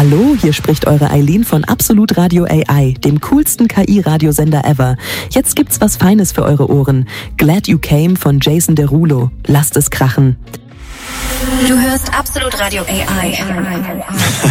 Hallo, hier spricht eure Eileen von Absolut Radio AI, dem coolsten KI-Radiosender ever. Jetzt gibt's was Feines für eure Ohren. Glad You Came von Jason Derulo. Lasst es krachen. Du hörst Absolut Radio AI.